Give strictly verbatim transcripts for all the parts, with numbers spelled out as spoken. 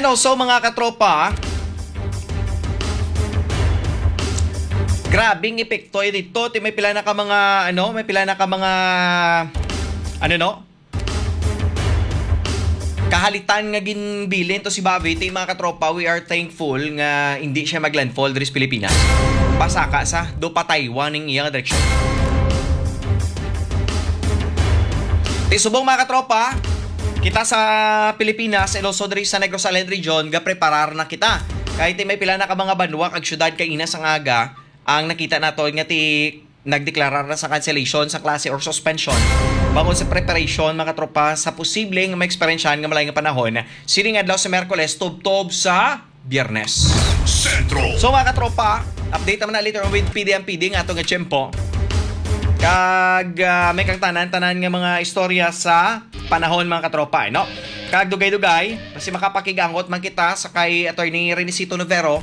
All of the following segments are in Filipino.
And also mga katropa, grabing epekto dito. Ti may pila na ka mga ano, may pila na ka mga ano no? Kahalitan nga ginbilin to si Bobby. Ti mga katropa, we are thankful nga hindi siya maglandfall diri sa Pilipinas. Pasaka sa do pa Taiwan ning iyang direksyon. Ti subong mga katropa, kita sa Pilipinas, and also diri sa Negros Island region, ga preparar na kita. Kahit may pila na ka mga banwa kag syudad kay ina sa aga, ang nakita nato nga ti nagdeklarar na sa cancellation sa klase or suspension bangon sa preparation mga tropa sa posibleng ma-experiensyahan nga malayong panahon sining adlaw sa Miyerkules tubtob sa Biyernes. Sentro. So mga tropa, update naman na later on with P D M P D nga ato nga tiyempo. Kag uh, may kang tanan-tanan nga mga istorya sa panahon mga katropa, no? Kag dugay-dugay, kasi makapakigangot man kita sa kay Attorney Renisito Novero.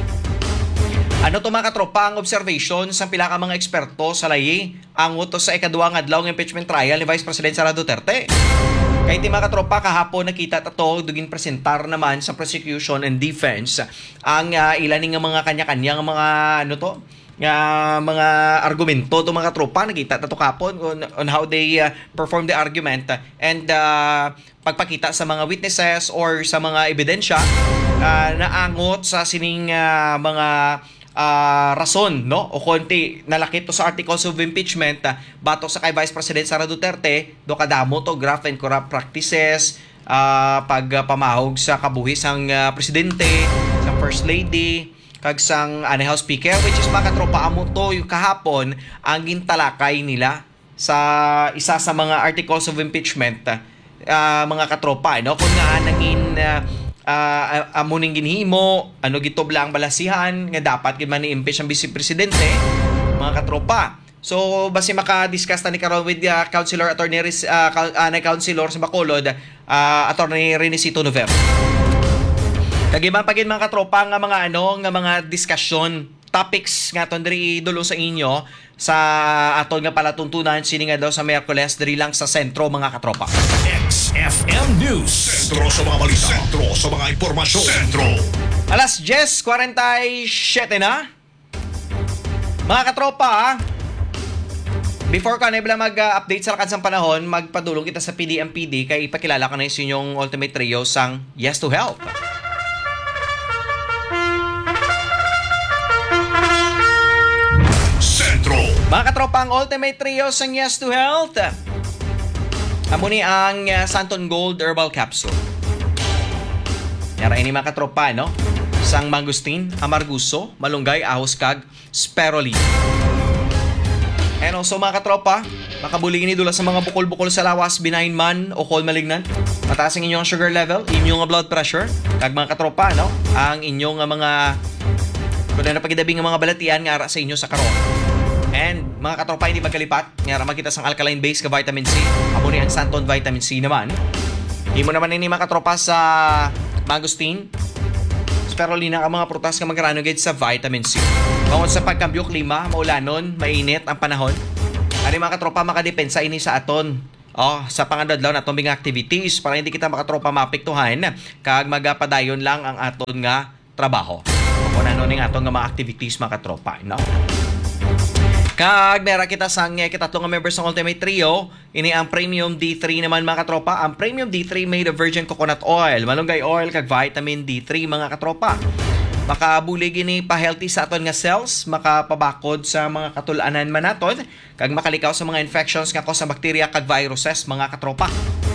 Ano to mga katropa ang observation sa pila ka mga eksperto sa layi ang utos sa ikaduhang adlaw ng impeachment trial ni Vice President Sara Duterte. Kaya ti mga katropa kahapon nakita tato dugin presentar naman sa prosecution and defense ang uh, ilan nga mga kanya-kanyang mga ano to nga mga argumento to mga tropa nakita tato kapon on, on how they uh, perform the argument and uh, pagpakita sa mga witnesses or sa mga ebidensya uh, naangot sa sining uh, mga Uh, rason no o konti nalakip to sa articles of impeachment uh, batok sa kay Vice President Sara Duterte do kadamo to graft and corrupt practices uh, pagpamahog uh, sa kabuhis sang uh, presidente sa first lady kag sang uh, House Speaker, which is mga katropa amo to yung kahapon ang gintalakay nila sa isa sa mga articles of impeachment uh, mga katropa no kung nga nangin uh, Uh, amuning ginhimo, ano gitob lang balasihan nga dapat gid man i-impeach ang Vice Presidente, mga katropa. So basi maka-discuss ta ni karon with uh, Councilor Attorney uh, uh, na Councilor sa Bacolod, uh, Attorney Renisito Novero. Kagiban pagin mga katropa nga mga ano nga mga discussion topics nga aton diri dulo sa inyo sa aton nga palatuntunan sini nga daw sa Miyerkules diri lang sa sentro mga katropa. X F M News. Sentro sa mga balita. Sentro sa mga impormasyon. Sentro. Alas diyes kuwarenta y siyete na. Mga katropa, before ka na ibala mag-update sa lakas ng panahon, magpadulong kita sa P D M P D kay ipakilala ka na yung inyong ultimate trio sang Yes to Health. Mga katropa, ang ultimate trio sang Yes to Health, amo ni ang uh, Santon Gold Herbal Capsule. Yara ini mga katropa, no? Sang mangustin, amarguso, malunggay, ahos kag, spirulina. And also mga katropa, makabulig ni dula sa mga bukol-bukol sa lawas, benign man o cold malignant. Mataas ang inyong sugar level, inyong blood pressure, kag mga katropa, no? Ang inyong uh, mga kung na napagidabing ng mga balatian nga ara sa inyo sa karon. And mga katropa, hindi magkalipat nga makita sang alkaline base ka vitamin C. Amo ni ang Santon vitamin C naman. Hindi mo naman ini mga katropa sa mangustin, spirulina ang mga prutas nga magkarano gid sa vitamin C. Bangod sa pagkambyo klima, maulanon, mainit ang panahon. Ani mga katropa, makadepensa ini sa aton. Oh, sa pangandadlaw na atong mga activities para hindi kita makatropa maapektuhan kag magapadayon lang ang aton nga trabaho. Kung ano ning aton nga mga activities mga katropa, no? Kag mera kita sang kitatlong nga members ng Ultimate Trio, ini ang Premium D three naman mga katropa. Ang Premium D three made of virgin coconut oil, malunggay oil kag vitamin D three mga katropa. Makabulig ini pa-healthy sa aton nga cells, makapabakod sa mga katulanan man naton, kag makalikaw sa mga infections nga cause sa bacteria kag viruses mga katropa.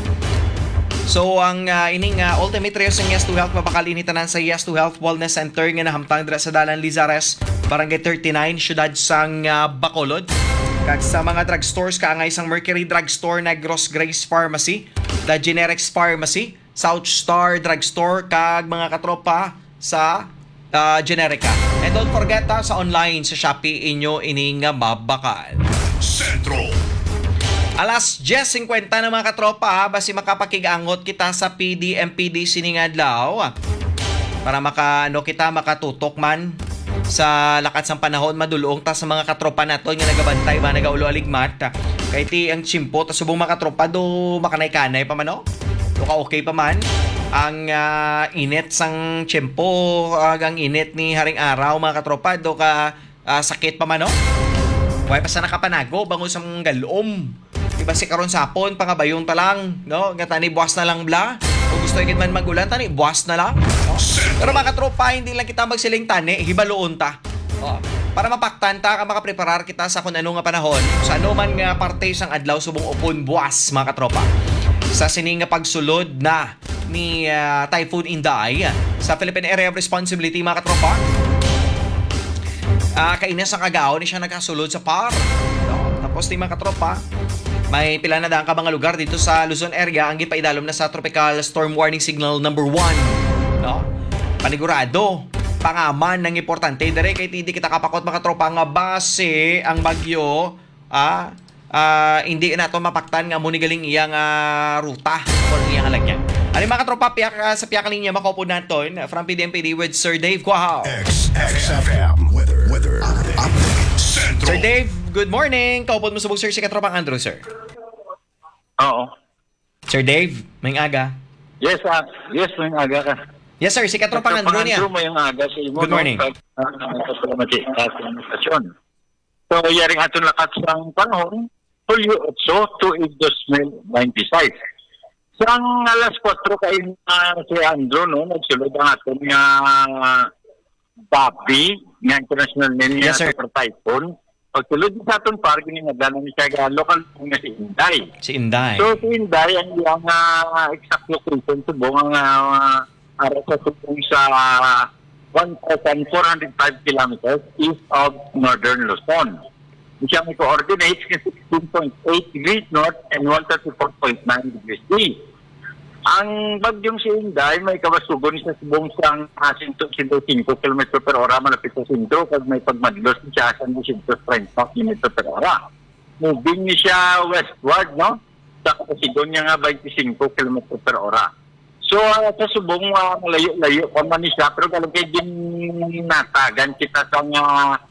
So ang uh, ining uh, Ultimate Trio sa Yes to Health mapakalinitan sa Yes to Health Wellness Center nga nahamtang dira sa Dalan Lizares, Barangay thirty-nine, syudad sang uh, Bacolod. Kag sa mga drugstores kaangay sang Mercury Drugstore, Negros Grace Pharmacy, The Generics Pharmacy, South Star Drugstore kag mga katropa sa uh, Generica. And don't forget uh, sa online sa Shopee inyo ining uh, mabakal. Sentro. Alas diyes singkwenta na mga katropa, ha? Basi makapakigangot kita sa P D M P D sining adlaw para maka ano kita makatutok man sa lakat sang panahon madulong ta sa mga katropa naton nga nagabantay ba nagaulo aligmat kay ti ang chimpo ta subong mga katropa do makanay-kanay pa man no? Do ka okay pa man ang ah, init sang tiyempo, ang init ni haring araw mga katropa, do ka ah, sakit pa man no? Huwag pa sa nakapanago, bango sa mong galom. Diba si karon sapon, pangabayon ta lang, no? Nga tani, buwas na lang bla. Kung gusto yung man magulan, tani, buwas na lang. No? Pero mga katropa, hindi lang kita magsiling tani, hibaloon ta. Oh. Para mapaktan ta, ka makapreparar kita sa kung ano nga panahon, sa ano man nga parte sang adlaw subong upon buwas, mga katropa. Sa sining nga pagsulod na ni uh, Typhoon Inday sa Philippine Area of Responsibility, mga katropa. Uh, kainas ang kagao ni siya nagkasulod sa par. No? Tapos di mga katropa, may pila na daan ka mga lugar dito sa Luzon area ang gipaidalom na sa Tropical Storm Warning Signal number one. No? Panigurado, pangaman ng importante. Dere kay hindi kita kapakot mga tropa nga base ang bagyo, ah, ah hindi na to mapaktan nga muni galing iyang ah, ruta o iyang halagyan. Ano mga tropa, piyak, uh, sa piyak linya makaupo natin from P D M P D with Sir Dave Quahao. X X F M Weather Weather Update. Sentro. Sir Dave, good morning. Kaupon mo subog sir si katropang Andrew, sir. Oo. Sir Dave, may aga. Yes, ah, yes, may aga ka. Yes sir, si katropang Andrew niya. Andrew, may aga sa imo. Good morning. No? Sa salamat sa stasyon. So, yaring aton lakat sang panahon, Hulyo eight, tuig twenty twenty-five. Sa ang alas kwatro kay uh, si Andrew, no, nagsulod ang aton nga Bobby, nga international name niya Yes, sir. Super Typhoon. Pagsulod sa aton park, ginagalan niya siya local nga si Inday. Si Inday. So, si Inday, ang iyang uh, exact location subong ang uh, ara sa subong sa one thousand four hundred five kilometers east of northern Luzon. Siya may coordinates na sixteen point eight degrees north and one thirty-four point nine degrees east. Ang bagyong si Inday may kabasugon sa subong sang uh, one hundred five kilometers per hora malapit sa sentro kag may pagmadlos siya sa one hundred thirty kilometers per hora. Moving ni siya westward, no? Sa kapasigon niya nga twenty-five kilometers per hora. So, uh, sa subong uh, layo-layo pa man ni siya, pero kalagay din natagan kita sa mga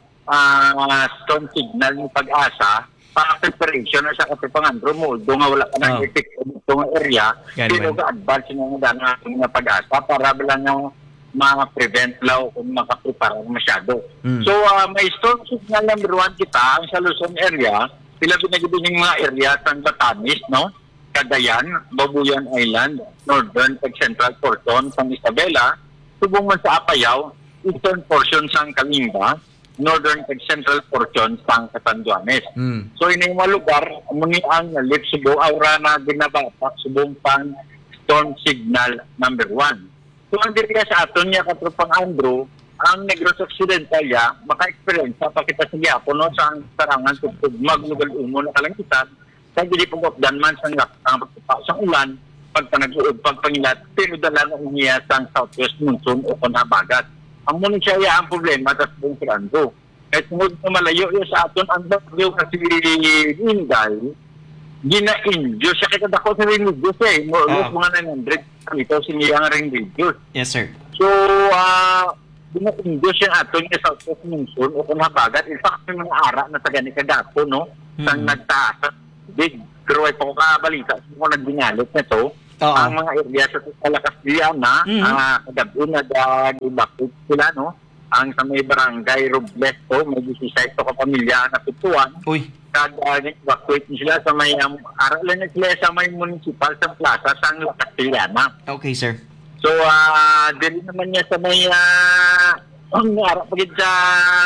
uh, stone signal ng pag-asa para preparation na sa katipang Andrew mo. Doon nga wala ka ng Oh. effect sa mga area, Ganun. pero ka-advance yung mga ating mga pag-asa para lang yung ma-prevent law kung makaprepara masyado. Mm. So, uh, may stone signal number one kita ang sa Luzon area, sila binagibin yung mga area sa Batanes, no? Cagayan, Babuyan Island, Northern ag Central portion sang Isabela, subong man sa Apayao, eastern portion sang Kalinga, Northern ag Central portion sang Catanduanes. Mm. So ini mga lugar, muni ang lit subo aura na ginabatak subong pang storm signal number one. So ang diri sa aton niya katropang Andrew, ang Negros Occidental ya, maka-experience pa kita sa gyapon no sa tarangan tugtog maglugal umo na kalang kita. Kaya hindi po dan man sa ang pagpapasang ulan, pagpanag-uod, pagpangilat, pero dala na umiya sa southwest monsoon o panabagat. Ang muna siya ya ang problema at buong Sirando. Kahit tungod na malayo yun sa aton, ang bagyo kasi Inday, gina-indio siya kaya dako sa religious eh. Mo, Ah. mga nine hundred, ito siniya nga rin religious. Yes sir. So, ah, gina-indio siya aton yung southwest monsoon o panabagat. In fact, may mga ara na taga ni Kadapo, no? Sang Mm. nagtaas big, pero ay pa ko kabalita kung nagdingalit na to, Oo. ang mga area sa Talakas Diana, Mhm. ah, kagabi na nag-ibakit sila, no? Ang sa may barangay Robles to, may sixty-six to kapamilya na pituan, Uy. nag-evacuate sila sa may, um, aralan na sila sa may municipal sa plaza sa Talakas Diana. Okay sir. So, ah, dili naman niya sa may, ah, ang harap pagid sa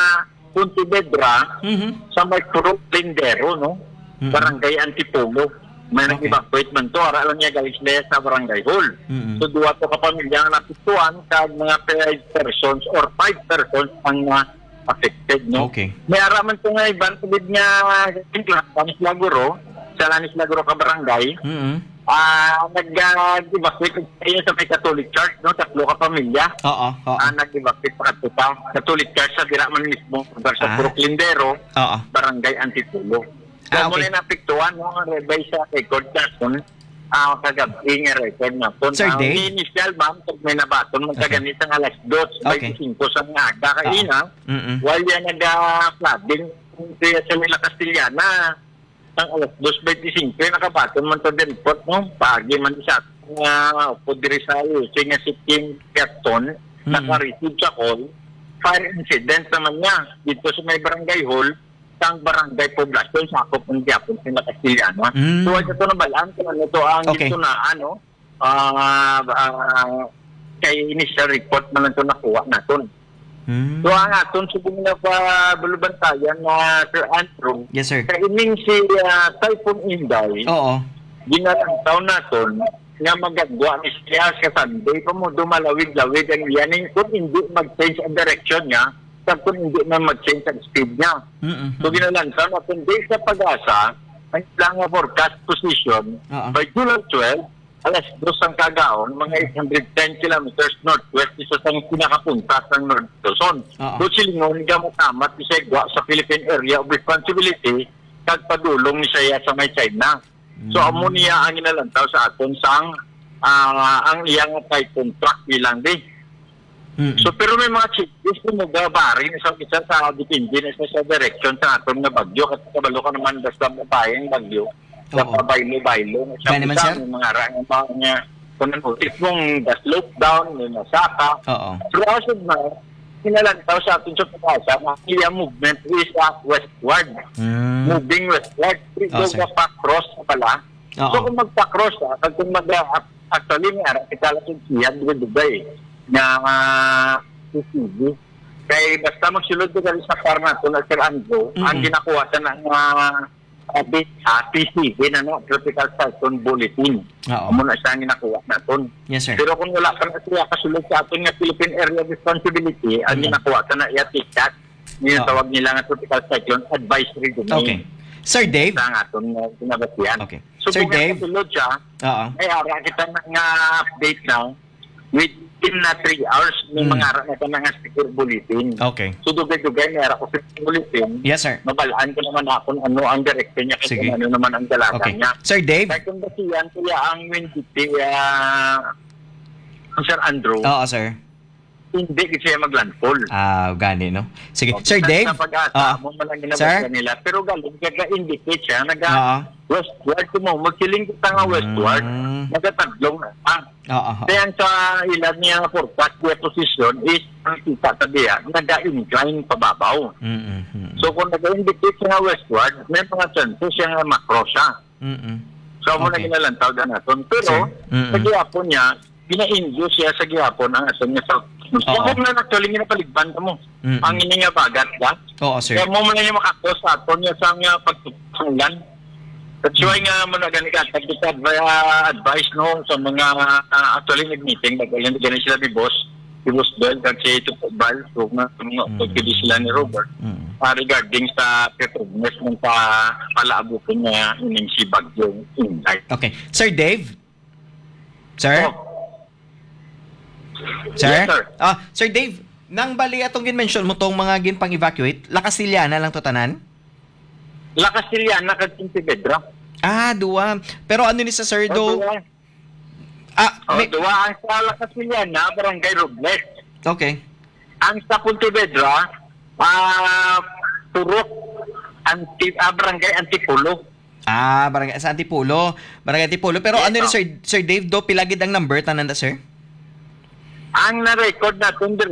Pontevedra, Mhm. sa may Puro Lindero, no? Mhm. Barangay Antipolo. May Okay. nag-evacuate man to. Ara lang niya galing sila sa barangay hall. Mhm. So, duwa to kapamilya ang napituan kag mga five persons or five persons ang uh, affected, no? Okay. May araman to nga iban tubig niya Lanis Laguro, sa Lanis Laguro ka barangay. Mhm. Ah, nag-evacuate kayo sa may Catholic Church, no? Tatlo ka pamilya. Oo, oo. Ah, nag-evacuate pa kadto pa. Catholic Church sa dira man mismo, lugar sa Ah. Puro Lindero, Oo. barangay Antipolo. So, Ah, okay. muna napiktuan mo ang rebay sa record natin, ang kagabi nga record natin. Sir Ang Dave? initial, ma'am, pag may nabaton, magkaganit ang alas dos, Okay. twenty-five sa nga aga kaina, Mhm. while yan nag-flooding, kaya sa Mila Castillana, ang alas dos, twenty-five, nakabaton man to the report, no? Pagi man sa nga po diri sa Ayuso nga si Kim Capton, Mm. naka-receive sa call, fire incident naman niya dito sa may barangay hall, sang barangay poblasyon sa akop ng Diapon sa Castellano. Mm. So, ito na balaan kung ano to ang Okay. ito na ano, ah ah, kay initial report man lang ito nakuha natin. Hmm. So, ang aton subong na pa bulubantayan na Sir Andrew, Yes, sir. kaining si uh, Typhoon Inday, Oo. ginalantaw naton nga magagwa ni siya sa Sunday pa mo dumalawig-lawig ang yanin kung hindi mag-change ang direction niya at kung hindi na mag-change ang speed niya. Mm-mm. So ginalantaw natin based sa pag-asa ang ilang forecast position Oo. by July twelve alas dos ang kagaon, mga eight hundred ten kilometers northwest isa sa pinakapunta ng North Luzon. Oo. So silingon nga mo tamat isegwa sa Philippine Area of Responsibility kag padulong ni siya sa may China. So Mm. amo niya ang inalantaw sa aton sang ah, ang iyang typhoon track ilang day. Mm-mm. So pero may mga changes kung magabari sa isa sa depende na sa direction sa aton nga bagyo kasi kabalo ka naman basta mabayang bagyo. Sa Oo. pabaylo-baylo. Gani man, sir? Yung mga rang mga kung ano, tipong the slope down, yung nasaka. Oo. So as of now, kinalantaw sa atin sa pag-asa, ang iyang movement is uh, westward. Mm. Moving westward. Oh, So, sir. pa-cross na pala. Oo. So kung magpa-cross ka, pag kung mag actually nga, kita lang yung siya, Dubai, na uh, C C B. Kaya basta magsulod ko dali sa parna to na Sir Andrew, Mm-mm. ang ginakuha sa ng uh, uh, P C B na no, Tropical Cyclone Bulletin. Oo. Muna siya ang ginakuha natin. Yes, sir. Pero kung wala ka na siya kasulod sa atin nga Philippine Area of Responsibility, ang Mm. ginakuha sa na iya TICAT, yung Oo. tawag nila nga Tropical Cyclone Advisory Domain. Okay. Sir Dave? Sa nga aton nga pinabasihan. Okay. So Sir kung Dave? kasulod siya, Oo. ay ara kita na nga update now within na three hours may Mm. mga ara na ka na nga secure bulletin. Okay. So dugay-dugay may ara ko sa bulletin. Yes, sir. Mabalaan ko naman ako kung ano ang direction niya kasi Sige. kung ano naman ang dalaga Okay. niya. Sir Dave? Kaya kung basihan kaya ang Windy uh, Sir Andrew, Oo, sir. hindi kasi siya maglandfall. Ah, gani, no? Sige. Okay. Sir Dave? Sa pag-asa, Oo. mo man lang ginabasa Sir? nila. Pero galing, nag-indicate siya, Oo. nag-westward ko mo, magsiling kita nga westward, Mm. nagatatlong na. Ah, Oo. kaya ang sa ilan niya forecast niya position is, ang kita sa diya, nag-incline pababaw. Mm-mm. So kung nag-indicate siya nga westward, may mga chances siya nga macro siya. Mm-mm. So mo na Okay. ginalantaw na natin. Pero, Sir? Mm-mm. sa gihapon niya, gina-induce siya sa gihapon ang asan niya sa Oo. kung na actually ginapaligban ka mo. Mm-mm. Ang ini nga bagat ka. Oo, sir. Kaya mo mo na niya makakos sa aton niya sa nga pagtutulan. At siya nga mo na gani ka, kita uh, advice no sa mga uh, actually nag-meeting, nag-alin gani sila ni boss, si Boss Bell, kag si Tupo Bal, so nga mga Mm. pagkili sila ni Robert, Mm. uh, regarding sa preparedness ng pa palaabukin niya ining si Bagyong Inday. Okay. Sir Dave? Sir? Oh, Sir? Yes, sir. Ah, Sir Dave, nang bali atong gin-mention mo tong mga gin pang-evacuate, Lakastilyana lang to tanan? La Castellana kag Pontevedra. Ah, duwa. Pero ano ni sa Sir O, do? duwa. Ah, O, may... duwa ang sa La Castellana, Barangay Robles. Okay. Ang sa Pontevedra, ah, Turok, anti, ah, Barangay Antipulo. Ah, barangay sa Antipulo. Barangay Antipulo. Pero Yes, ano ni oh. Sir Sir Dave do pilagid ang number tanan ta, sir? Ang na-record natin